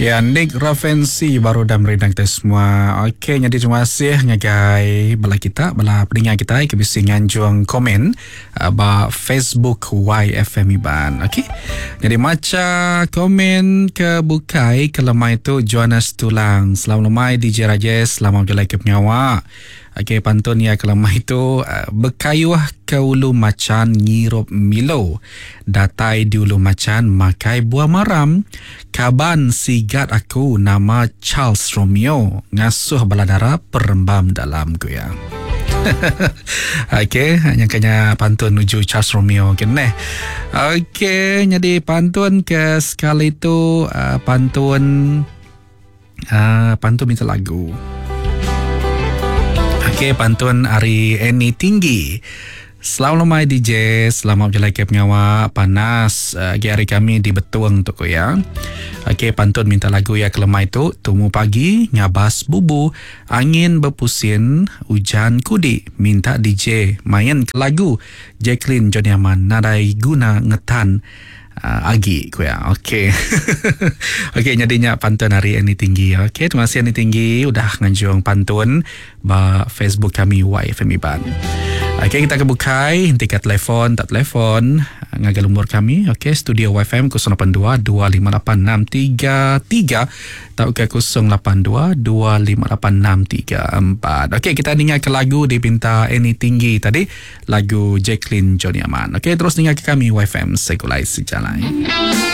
Ya, Nick Ravensi baru dah meredang kita semua. Okey, jadi terima kasih ngagai bala kita, bala pendengar kita kebisingan juang komen ba Facebook YFM Iban. Okey. Jadi macam komen ke bukai kelemai itu Jonas Tulang. Selamat lemai DJ Rajes, selamat berjalan ke penyawa. Okey, pantun ya kelemah itu berkayuh ke ulu macan ngirup milo, datai di ulu macan makai buah maram, kaban sigat aku nama Charles Romeo, ngasuh baladara perembam dalam goyang. Okey, hanya kena pantun nuju Charles Romeo kene. Okey, jadi pantun ke sekali itu pantun minta lagu. Okey, pantun hari Eni Tinggi. Selamat lemai DJ, selamat berjalan ke penyawa. Panas hari kami di Betuang tu ya. Okey, pantun minta lagu ya kelemai tu. Tumu pagi, ngabas bubu, angin berpusin, hujan kudi. Minta DJ main ke lagu Jacqueline Johnny Aman, nadai guna ngetan Agi ku ya. Okey. Okey, jadinya pantun hari ini tinggi. Okey, terima kasih ini tinggi udah nganjung pantun ba Facebook kami YFM Iban. Okey, kita kebukai henti ke telefon, tak telefon ngagal umur kami. Okey, studio YFM 082-258-633 atau ke 082-258-634. Okey, kita dengar ke lagu dipinta ini tinggi tadi, lagu Jacqueline Johnny Aman. Okey, terus dengar ke kami YFM Sekulai Sejalan.